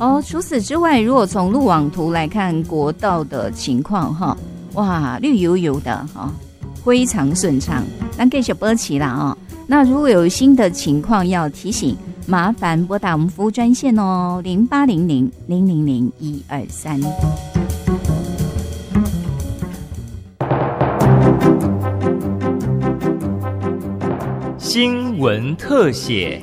哦，除此之外，如果从路网图来看国道的情况哈，哇，绿油油的哈，非常顺畅。咱继续播起啦哦。那如果有新的情况要提醒，麻烦拨打我们服务专线哦，0800-000-123。 新闻特写。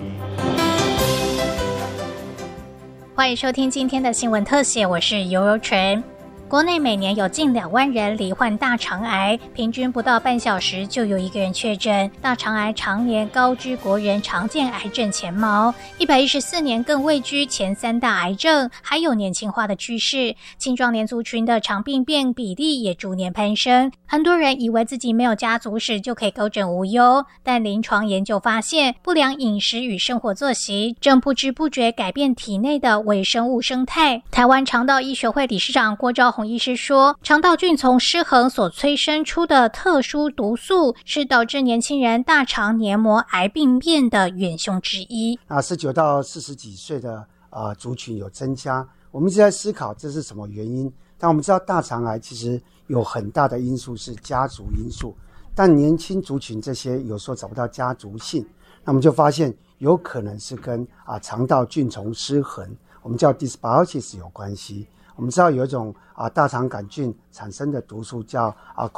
欢迎收听今天的新闻特写，我是尤尤纯。国内每年有近2万人罹患大肠癌，平均不到半小时就有1个人确诊。大肠癌常年高居国人常见癌症前茅，114年更位居前3大癌症，还有年轻化的趋势。青壮年族群的肠病变比例也逐年攀升。很多人以为自己没有家族史就可以高枕无忧，但临床研究发现，不良饮食与生活作息正不知不觉改变体内的微生物生态。台湾肠道医学会理事长郭昭宏医师说，肠道菌丛失衡所催生出的特殊毒素是导致年轻人大肠黏膜癌病变的元凶之一。 19到40几岁的族群有增加，我们一直在思考这是什么原因。但我们知道大肠癌其实有很大的因素是家族因素，但年轻族群这些有时候找不到家族性，那我们就发现有可能是跟肠道菌丛失衡，我们叫 dysbiosis 有关系。我们知道有一种大肠杆菌产生的毒素叫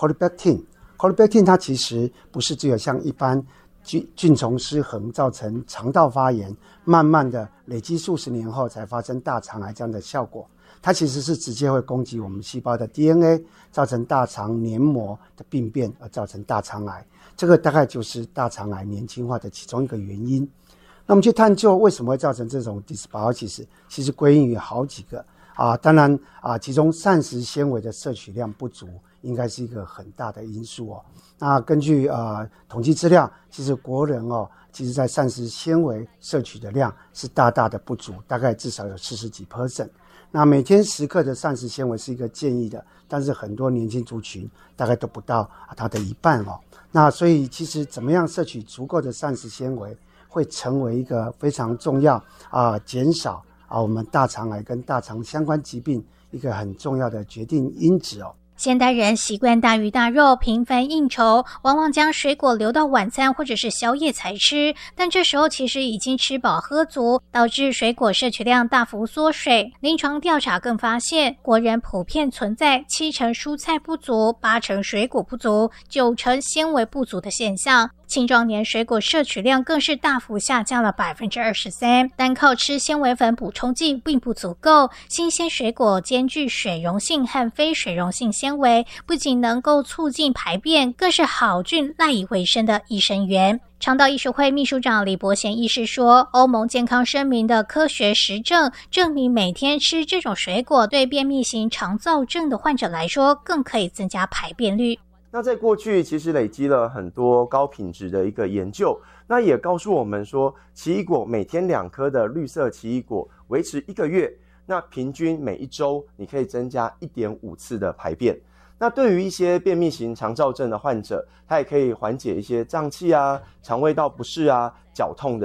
Corybactin， 它其实不是只有像一般菌丛失衡造成肠道发炎，慢慢的累积数十年后才发生大肠癌这样的效果。它其实是直接会攻击我们细胞的 DNA， 造成大肠黏膜的病变而造成大肠癌。这个大概就是大肠癌年轻化的其中一个原因。那我们去探究为什么会造成这种 dysbiosis， 其实归因于好几个当然其中膳食纤维的摄取量不足应该是一个很大的因素哦。那根据统计资料，其实国人其实在膳食纤维摄取的量是大大的不足，大概至少有40几%。那每天10克的膳食纤维是一个建议的，但是很多年轻族群大概都不到它的一半哦。那所以其实怎么样摄取足够的膳食纤维，会成为一个非常重要减少我们大肠癌跟大肠相关疾病一个很重要的决定因子哦。 现代人习惯大鱼大肉，频繁应酬，往往将水果留到晚餐或者是宵夜才吃，但这时候其实已经吃饱喝足，导致水果摄取量大幅缩水。临床调查更发现，国人普遍存在7成蔬菜不足、8成水果不足、9成纤维不足的现象。青壮年水果摄取量更是大幅下降了 23%， 单靠吃纤维粉补充剂并不足够。新鲜水果兼具水溶性和非水溶性纤维，不仅能够促进排便，更是好菌赖以为生的益生元。肠道医学会秘书长李伯贤医师说，欧盟健康声明的科学实证证明，每天吃这种水果对便秘型肠燥症的患者来说，更可以增加排便率。 那在过去其实累积了很多高品质的一个研究，那也告诉我们说，奇异果每天2颗的绿色奇异果维持1个月，那平均每1周你可以增加 1.5 次的排便。那对于一些便秘型肠燥症的患者，它也可以缓解一些胀气肠胃道不适绞痛的